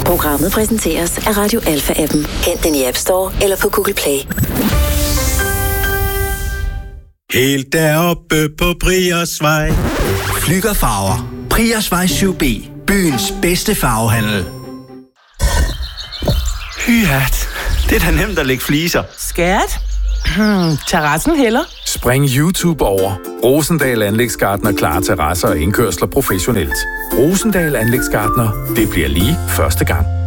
Programmet præsenteres af Radio Alpha-appen. Hent den i App Store eller på Google Play. Helt deroppe på Briersvej. Flüggerfarver. Briersvej 7B. Byens bedste farvehandel. Hyat. Det er da nemt at lægge fliser. Skat? Terrassen heller? Spring YouTube over. Rosendal Anlægsgartner klarer terrasser og indkørsler professionelt. Rosendal Anlægsgartner. Det bliver lige første gang.